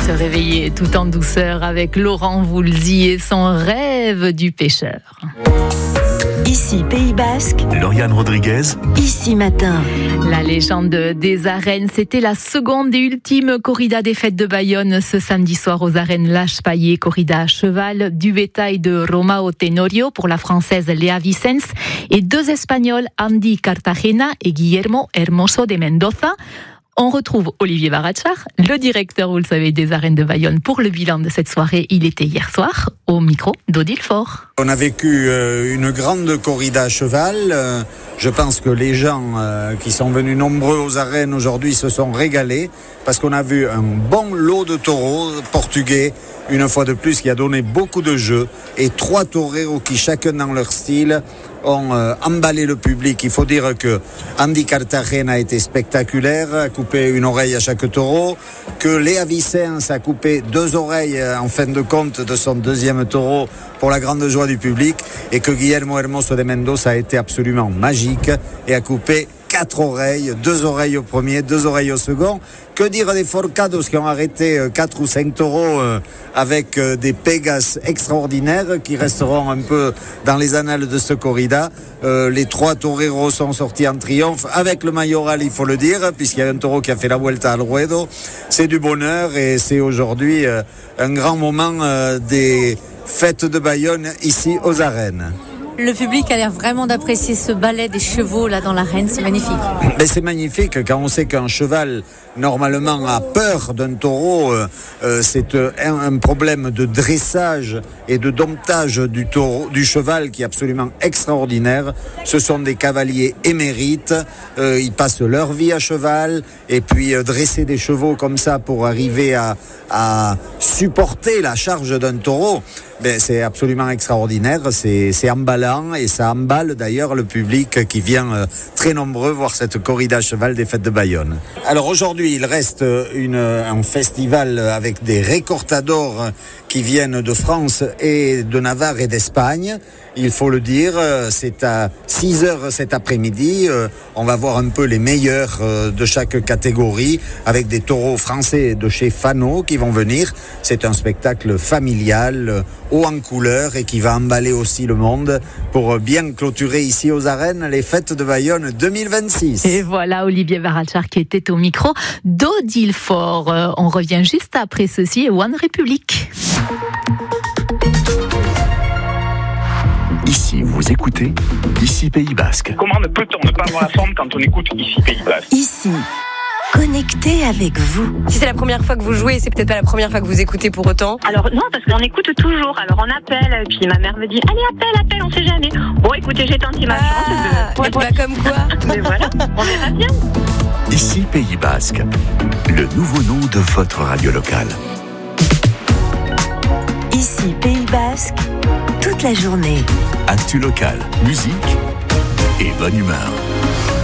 Se réveiller tout en douceur avec Laurent Voulzy et son rêve du pêcheur. Ici Pays Basque, Lauriane Rodriguez. Ici Matin. La légende des arènes, c'était la seconde et ultime corrida des fêtes de Bayonne ce samedi soir aux arènes L'Ache-Paillé, corrida à cheval du bétail de Romao Tenorio pour la française Léa Vicens et deux Espagnols, Andy Cartagena et Guillermo Hermoso de Mendoza. On retrouve Olivier Barachar, le directeur, vous le savez, des arènes de Bayonne pour le bilan de cette soirée. Il était hier soir au micro d'Odile Faure. On a vécu une grande corrida à cheval. Je pense que les gens qui sont venus nombreux aux arènes aujourd'hui se sont régalés parce qu'on a vu un bon lot de taureaux portugais, une fois de plus, qui a donné beaucoup de jeux, et trois toreros qui, chacun dans leur style, ont emballé le public. Il faut dire que Andy Cartagena a été spectaculaire, a coupé une oreille à chaque taureau, que Léa Vicens a coupé deux oreilles en fin de compte de son deuxième taureau pour la grande joie du public, et que Guillermo Hermoso de Mendoza a été absolument magique et a coupé 4 oreilles, 2 oreilles au premier, 2 oreilles au second. Que dire des Forcados qui ont arrêté 4 ou 5 taureaux avec des Pégas extraordinaires qui resteront un peu dans les annales de ce corrida. Les 3 toreros sont sortis en triomphe avec le mayoral, il faut le dire, puisqu'il y a un taureau qui a fait la Vuelta al Ruedo. C'est du bonheur et c'est aujourd'hui un grand moment des fêtes de Bayonne ici aux arènes. Le public a l'air vraiment d'apprécier ce ballet des chevaux là dans l'arène, c'est magnifique. Mais c'est magnifique quand on sait qu'un cheval normalement a peur d'un taureau, c'est un problème de dressage et de domptage du taureau, du cheval qui est absolument extraordinaire. Ce sont des cavaliers émérites, ils passent leur vie à cheval, et puis dresser des chevaux comme ça pour arriver à supporter la charge d'un taureau, ben, c'est absolument extraordinaire, c'est emballant, et ça emballe d'ailleurs le public qui vient très nombreux voir cette corrida à cheval des fêtes de Bayonne. Alors aujourd'hui, il reste un festival avec des récortadors qui viennent de France et de Navarre et d'Espagne. Il faut le dire, c'est à 6h cet après-midi. On va voir un peu les meilleurs de chaque catégorie avec des taureaux français de chez Fano qui vont venir. C'est un spectacle familial, haut en couleur, et qui va emballer aussi le monde pour bien clôturer ici aux arènes les fêtes de Bayonne 2026. Et voilà Olivier Barachar qui était au micro d'Odile Faure. On revient juste après ceci, One Republic. Ici, vous écoutez Ici Pays Basque. Comment ne peut-on ne pas avoir la forme quand on écoute Ici Pays Basque? Ici, connecté avec vous. Si c'est la première fois que vous jouez, c'est peut-être pas la première fois que vous écoutez pour autant. Alors non, parce qu'on écoute toujours. Alors on appelle, puis ma mère me dit allez appelle, on sait jamais. Bon écoutez, j'ai tenté ma chance. Et bah comme quoi. Mais voilà, on verra bien. Ici Pays Basque, le nouveau nom de votre radio locale. Ici Pays Basque, toute la journée. Actu local, musique et bonne humeur.